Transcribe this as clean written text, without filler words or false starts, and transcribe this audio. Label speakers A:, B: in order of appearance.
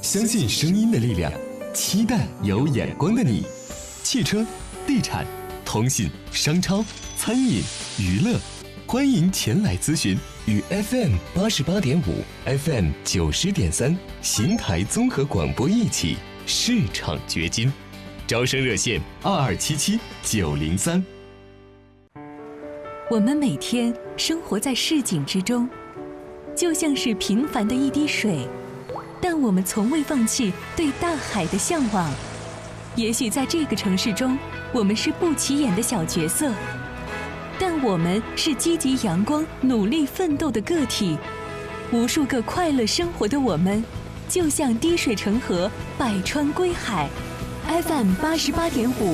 A: 相信声音的力量，期待有眼光的你。汽车、地产、通信、商超、餐饮、娱乐，欢迎前来咨询。与 FM88.5、FM90.3邢台综合广播一起市场掘金。招生热线2277-903。
B: 我们每天生活在市井之中，就像是平凡的一滴水，但我们从未放弃对大海的向往。也许在这个城市中，我们是不起眼的小角色，但我们是积极阳光、努力奋斗的个体。无数个快乐生活的我们，就像滴水成河，百川归海。FM88.5